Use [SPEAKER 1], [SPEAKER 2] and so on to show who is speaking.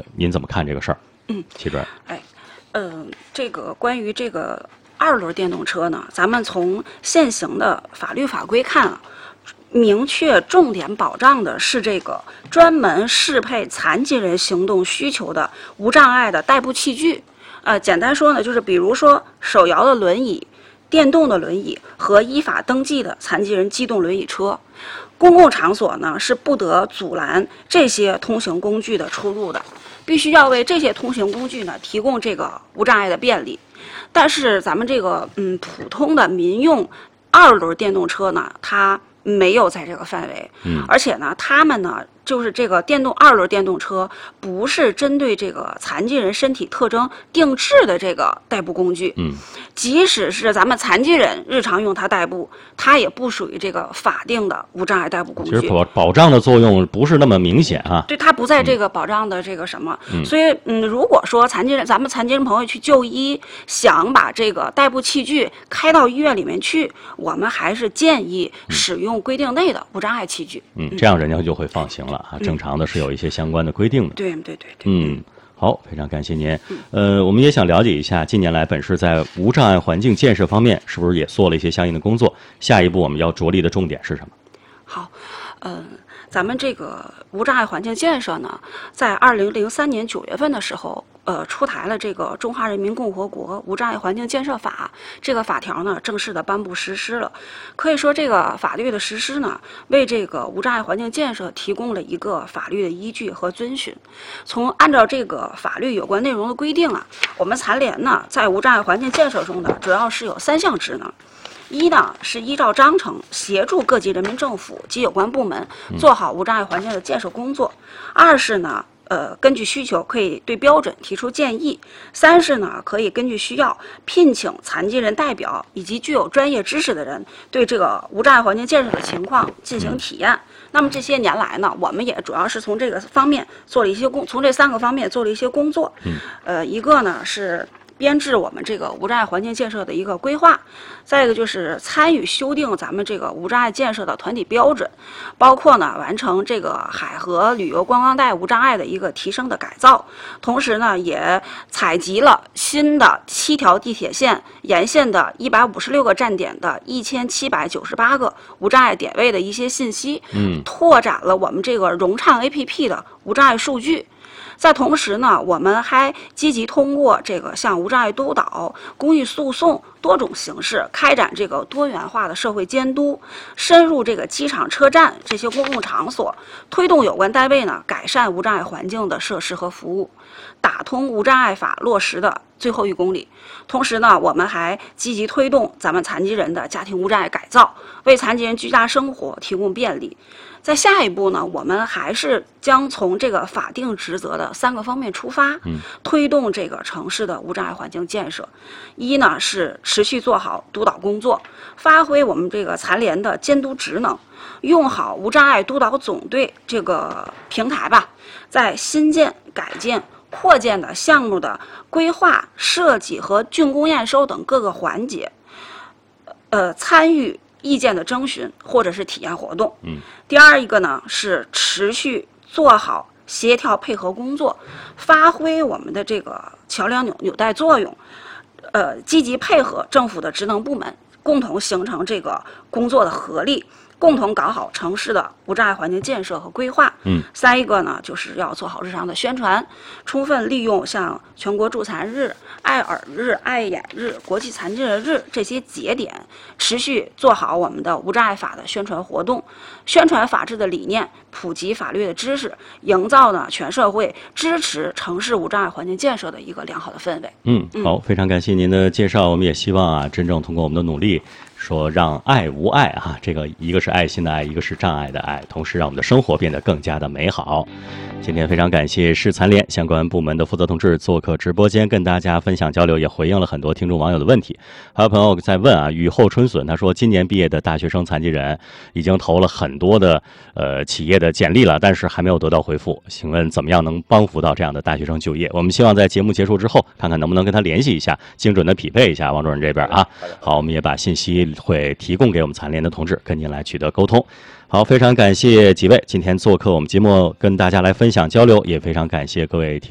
[SPEAKER 1] 您怎么看这个事儿？齐主任。
[SPEAKER 2] 这个关于这个2轮电动车呢，咱们从现行的法律法规看啊，明确重点保障的是这个专门适配残疾人行动需求的无障碍的代步器具。简单说呢，就是比如说手摇的轮椅、电动的轮椅和依法登记的残疾人机动轮椅车。公共场所呢是不得阻拦这些通行工具的出入的，必须要为这些通行工具呢提供这个无障碍的便利。但是咱们这个普通的民用2轮电动车呢，它没有在这个范围，而且呢，他们呢就是这个2轮电动车不是针对这个残疾人身体特征定制的这个代步工具，即使是咱们残疾人日常用它代步，它也不属于这个法定的无障碍代步工具。
[SPEAKER 1] 其实保障的作用不是那么明显啊。
[SPEAKER 2] 对，它不在这个保障的这个什么，所以如果说咱们残疾人朋友去就医，想把这个代步器具开到医院里面去，我们还是建议使用规定内的无障碍器具。
[SPEAKER 1] 这样人家就会放行了啊。正常的是有一些相关的规定的。
[SPEAKER 2] 对。
[SPEAKER 1] 好，非常感谢您。我们也想了解一下，近年来本市在无障碍环境建设方面是不是也做了一些相应的工作？下一步我们要着力的重点是什么？
[SPEAKER 2] 好，咱们这个无障碍环境建设呢，在2003年9月份的时候，出台了这个《中华人民共和国无障碍环境建设法》，这个法条呢正式的颁布实施了。可以说，这个法律的实施呢，为这个无障碍环境建设提供了一个法律的依据和遵循。按照这个法律有关内容的规定啊，我们残联呢在无障碍环境建设中呢，主要是有3项职能。一呢是依照章程协助各级人民政府及有关部门做好无障碍环境的建设工作。2是呢，根据需求可以对标准提出建议。3是呢，可以根据需要聘请残疾人代表以及具有专业知识的人，对这个无障碍环境建设的情况进行体验。那么这些年来呢，我们也主要是从这个方面做了一些从这3个方面做了一些工作。一个呢是编制我们这个无障碍环境建设的一个规划，再一个就是参与修订咱们这个无障碍建设的团体标准，包括呢完成这个海河旅游观光带无障碍的一个提升的改造，同时呢也采集了新的7条地铁线沿线的156个站点的1798个无障碍点位的一些信息，拓展了我们这个融畅 APP 的无障碍数据。在同时呢，我们还积极通过这个像无障碍督导、公益诉讼多种形式开展这个多元化的社会监督，深入这个机场、车站这些公共场所，推动有关单位呢改善无障碍环境的设施和服务，打通无障碍法落实的最后1公里。同时呢，我们还积极推动咱们残疾人的家庭无障碍改造，为残疾人居家生活提供便利。在下一步呢，我们还是将从这个法定职责的3个方面出发，推动这个城市的无障碍环境建设。一呢是持续做好督导工作，发挥我们这个残联的监督职能，用好无障碍督导总队这个平台吧，在新建、改建、扩建的项目的规划、设计和竣工验收等各个环节，参与意见的征询或者是体验活动。第二一个呢是持续做好协调配合工作，发挥我们的这个桥梁纽带作用，积极配合政府的职能部门，共同形成这个工作的合力，共同搞好城市的无障碍环境建设和规划。3一个呢就是要做好日常的宣传，充分利用像全国助残日、爱耳日、爱眼日、国际残疾人日这些节点，持续做好我们的无障碍法的宣传活动，宣传法治的理念，普及法律的知识，营造呢全社会支持城市无障碍环境建设的一个良好的氛围。
[SPEAKER 1] 好，非常感谢您的介绍。我们也希望真正通过我们的努力，说让爱无碍啊，这个一个是爱心的爱，一个是障碍的爱，同时让我们的生活变得更加的美好。今天非常感谢市残联相关部门的负责同志做客直播间，跟大家分享交流，也回应了很多听众网友的问题。还有朋友在问雨后春笋，他说今年毕业的大学生残疾人已经投了很多的企业的简历了，但是还没有得到回复，请问怎么样能帮扶到这样的大学生就业？我们希望在节目结束之后，看看能不能跟他联系一下，精准的匹配一下王主任这边啊。好，我们也把信息会提供给我们残联的同志，跟您来取得沟通。好，非常感谢几位今天做客我们节目，跟大家来分享交流，也非常感谢各位听